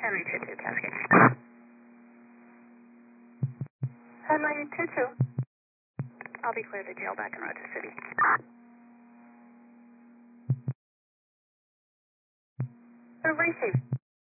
Henry 22, Cascade. Henry 22. I'll be clear to jail back in Rochester City. Receive.